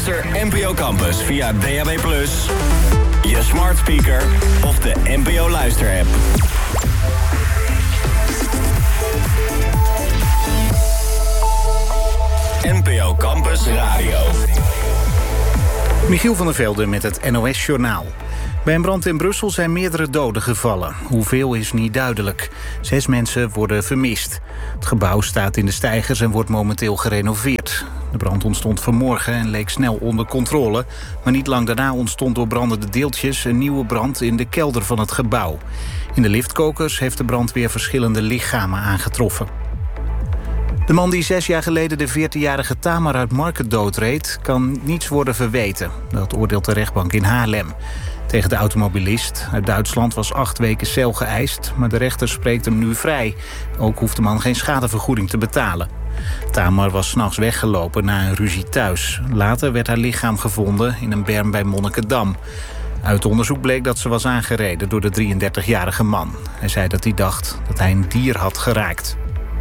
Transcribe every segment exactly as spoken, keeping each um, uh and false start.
Luister N P O Campus via D A B plus, je smart speaker of de N P O Luister app. N P O Campus Radio. Michiel van der Velde met het N O S-journaal. Bij een brand in Brussel zijn meerdere doden gevallen. Hoeveel is niet duidelijk. Zes mensen worden vermist. Het gebouw staat in de steigers en wordt momenteel gerenoveerd. De brand ontstond vanmorgen en leek snel onder controle. Maar niet lang daarna ontstond door brandende deeltjes een nieuwe brand in de kelder van het gebouw. In de liftkokers heeft de brandweer verschillende lichamen aangetroffen. De man die zes jaar geleden de veertienjarige Tamar uit Marken doodreed, kan niets worden verweten. Dat oordeelt de rechtbank in Haarlem. Tegen de automobilist uit Duitsland was acht weken cel geëist, maar de rechter spreekt hem nu vrij. Ook hoeft de man geen schadevergoeding te betalen. Tamar was 's nachts weggelopen na een ruzie thuis. Later werd haar lichaam gevonden in een berm bij Monnikendam. Uit onderzoek bleek dat ze was aangereden door de drieëndertigjarige man. Hij zei dat hij dacht dat hij een dier had geraakt.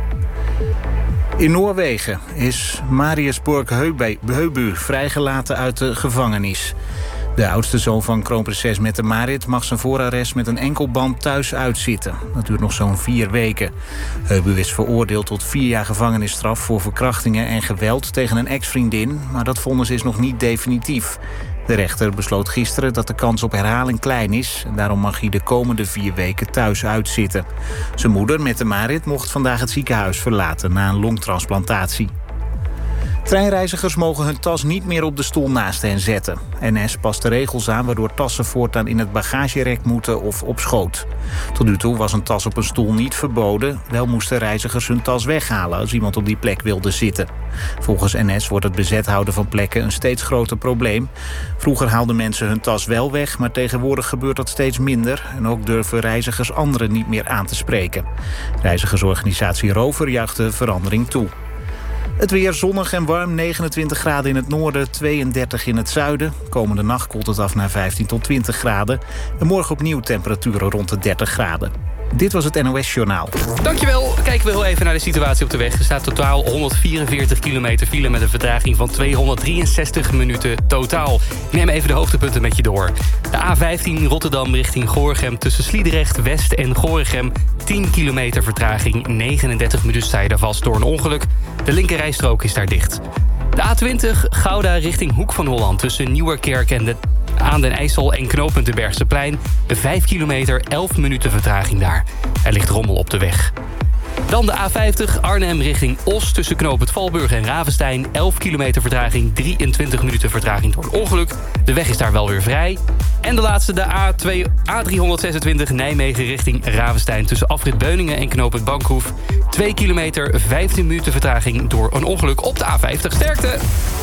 In Noorwegen is Marius Borg Høibu vrijgelaten uit de gevangenis. De oudste zoon van kroonprinses Mette-Marit mag zijn voorarrest met een enkelband thuis uitzitten. Dat duurt nog zo'n vier weken. Høibu is veroordeeld tot vier jaar gevangenisstraf voor verkrachtingen en geweld tegen een ex-vriendin, maar dat vonnis is nog niet definitief. De rechter besloot gisteren dat de kans op herhaling klein is en daarom mag hij de komende vier weken thuis uitzitten. Zijn moeder, Mette-Marit, mocht vandaag het ziekenhuis verlaten na een longtransplantatie. Treinreizigers mogen hun tas niet meer op de stoel naast hen zetten. N S past de regels aan waardoor tassen voortaan in het bagagerek moeten of op schoot. Tot nu toe was een tas op een stoel niet verboden. Wel moesten reizigers hun tas weghalen als iemand op die plek wilde zitten. Volgens N S wordt het bezet houden van plekken een steeds groter probleem. Vroeger haalden mensen hun tas wel weg, maar tegenwoordig gebeurt dat steeds minder. En ook durven reizigers anderen niet meer aan te spreken. Reizigersorganisatie Rover juicht de verandering toe. Het weer zonnig en warm, negenentwintig graden in het noorden, tweeëndertig in het zuiden. Komende nacht koelt het af naar vijftien tot twintig graden. En morgen opnieuw temperaturen rond de dertig graden. Dit was het N O S-journaal. Dankjewel. Kijken we heel even naar de situatie op de weg. Er staat totaal honderdvierenveertig kilometer file met een vertraging van tweehonderddrieënzestig minuten totaal. Ik neem even de hoogtepunten met je door. De A vijftien Rotterdam richting Gorinchem tussen Sliedrecht, West en Gorinchem. tien kilometer vertraging, negenendertig minuten sta je daar vast door een ongeluk. De linkerrijstrook is daar dicht. De A twintig Gouda richting Hoek van Holland tussen Nieuwerkerk en de aan den IJssel en knooppunt de Bergseplein. vijf kilometer, elf minuten vertraging daar. Er ligt rommel op de weg. Dan de A vijftig Arnhem richting Os tussen knooppunt Valburg en Ravenstein. elf kilometer vertraging, drieëntwintig minuten vertraging door een ongeluk. De weg is daar wel weer vrij. En de laatste, de A twee, A driehonderdzesentwintig Nijmegen richting Ravenstein tussen afrit Beuningen en knooppunt Bankhoef. twee kilometer, vijftien minuten vertraging door een ongeluk op de A vijftig. Sterkte!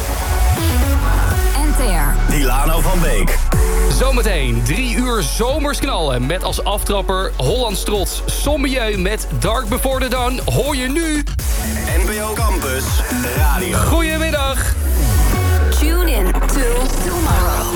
Dilano van Beek. Zometeen drie uur zomers knallen met als aftrapper Hollands trots Sommieu met Dark Before the Dawn. Hoor je nu? N P O Campus Radio. Goedemiddag. Tune in to tomorrow.